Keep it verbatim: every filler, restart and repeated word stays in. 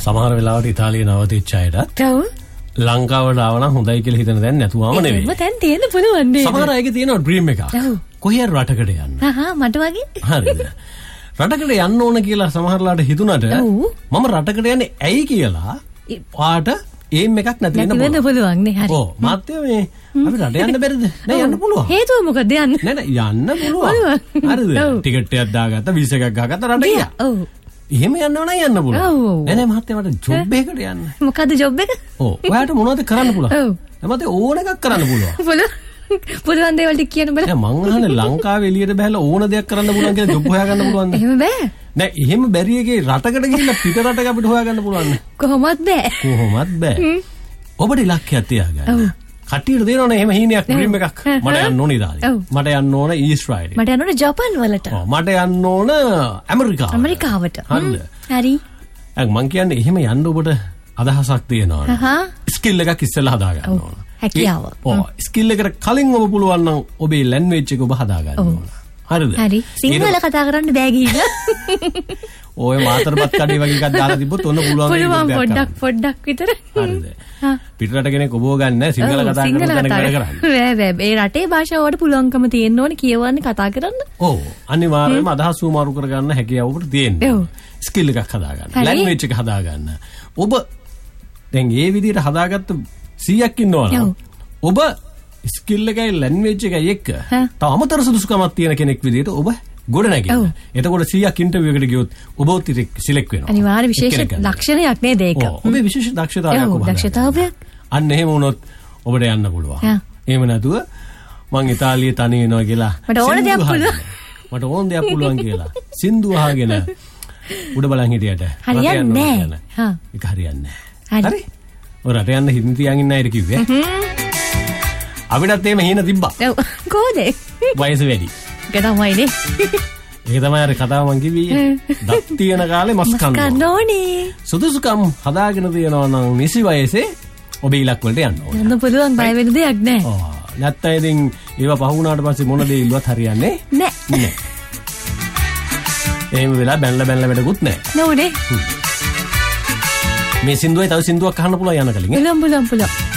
සමහර වෙලාවට ඉතාලියේ නවතිච්ච අයටත් ඔව් ලංකාවට ආව නම් හොඳයි කියලා හිතන දැන් නැතුවම නෙවෙයි. ඒක දැන් තියෙන්න පුළුවන් නේද? සමහර අයගේ තියෙනවා ඩ්‍රීම් එකක්. කොහේ රටකට යන්න. හා මට වගේ. හරිද? රටකට යන්න ඕන කියලා සමහරලාට හිතුණට මම රටකට යන්නේ ඇයි කියලා පාට ඒම් එකක් නැති වෙන්න පුළුවන් නේ. හරි. ඔව් මාත්‍ය මේ අපි රට යන්න බැරිද? නෑ යන්න පුළුවන්. හේතුව මොකද යන්න? නෑ නෑ යන්න පුළුවන්. හරිද? ටිකට් එකක් දාගත්තා වීසා එකක් ගහගත්තා රට ගියා. ඔව්. එහෙම යන්න ඕන යන්න පුළුවන්. නෑ නෑ මහත්තයා මට ජොබ් එකකට යන්න. මොකද්ද ජොබ් එක? ඔව්. ඔයාට මොනවද කරන්න පුළුවන්? ඔව්. මට ඕන එකක් කරන්න පුළුවන්. පුළුවන්. පුළුවන් දේවල් ටික කියන්න බෑ. නෑ මං අහන්නේ ලංකාවේ එළියට බහැලා ඕන දෙයක් කරන්න පුළුවන් කියලා ජොබ් හොයාගන්න පුළුවන්ද? එහෙම බෑ. නෑ එහෙම බැරි එකේ රටකට ගිහිල්ලා පිට රටක අපිට හොයාගන්න පුළුවන් නේ. කොහොමත් බෑ. කොහොමත් බෑ. ඔබට ඉලක්කයක් තියාගන්න. කට්ටියට දෙනවනේ එහෙම හීනයක් ඩ්‍රීම් එකක්. මට යන්න ඕන ඉතාලිය. මට යන්න ඕන ඊශ්‍රායලෙ. මට යන්න ඕන ජපාන් වලට. ඔව් මට යන්න ඕන ඇමරිකාවට. ඇමරිකාවට. හරිද? හරි. අය මං කියන්නේ එහෙම යන්න ඔබට අදහසක් තියෙනවා. හා. ස්කිල් එකක් ඉස්සෙල්ලා හදා ගන්න ඕන. හැකියාව. ඔව් ස්කිල් එකට කලින් ඔබ පුළුවන් නම් ඔබේ ලැන්ග්වේජ් එක ඔබ හදා ගන්න ඕන. හරිද? හරි. සිංහල කතා කරන්න බෑ ගිහිල්ලා. ඔය මාතරපත් කඩේ වගේ එකක් දාලා තිබ්බොත් ඔන්න පුළුවන්. පුළුවන් පොඩ්ඩක් පොඩ්ඩක් විතර. හරිද? පිටරට කෙනෙක් ඔබව ගන්න නැහැ සිංහල කතා කරන කෙනෙක් වැඩ කරන්නේ. බෑ බෑ මේ රටේ භාෂාව වලට පුළුවන්කම තියෙන්න ඕනේ කියවන්නේ කතා කරන්න. ඔව් අනිවාර්යයෙන්ම අදහස් උමාරු කර ගන්න හැකියාව ඔබට තියෙනවා. ඔව්. ස්කිල් එකක් හදා ගන්න. ලැන්ග්වේජ් එක හදා ගන්න. ඔබ දැන් මේ විදිහට හදාගත්ත සීයක් ඉන්නවනම් ඔබ ස්කිල් එකයි ලැන්ග්වේජ් එකයි එක්ක තව අමතර සුදුසුකමක් තියෙන කෙනෙක් විදිහට ඔබ ගොඩ නැගින්න. එතකොට සීයක් ඉන්ටර්විව් එකට ගියොත් ඔබත් සිලෙක්ට් වෙනවා. අනිවාර්ය විශේෂ ලක්ෂණයක් නේද ඒක? ඔබේ විශේෂ දක්ෂතාවයක් ඔබ දක්ෂතාවයක්. අන්න එහෙම වුණොත් ඔබට යන්න පුළුවන්. එහෙම නැතුව මං ඉතාලියේ තනි වෙනවා කියලා මට ඕන දෙයක් පුළුවන්. මට ඕන දෙයක් පුළුවන් කියලා සින්දු අහගෙන උඩ බලන් හිටියට හරියන්නේ නැහැ. හා. ඒක හරියන්නේ නැහැ. හරි? ඔය රට යන්න හිතින් තියන් ඉන්න අයට කිව්වේ. අපිටත් එහෙම හීන තිබ්බා. ඔව්. කොහොද? වයස වැඩි. ඒක තමයිනේ. ඒක තමයි අර කතාව මං කිව්වේ. දත් තියෙන කාලේ මස් කන්න ඕනේ. සුදුසුකම් හදාගෙන තියනවා නම් නිසි වයසේ ඔබ ඉලක්ක වලට යන්න ඕනේ. යන්න පුළුවන් බය වෙන දෙයක් නැහැ. ඔව්. නැත්නම් ඉතින් ඒවා පහ වුණාට පස්සේ මොන දේ ඉල්ලුවත් හරියන්නේ නැහැ. නෑ. එහෙම වෙලා බැනලා බැනලා වැඩකුත් නැහැ. නෝනේ. මේ සින්දුවේ තව සින්දුවක් අහන්න පුළුවන් යන කලින්. පුළුවන් පුළුවන් පුළුවන්.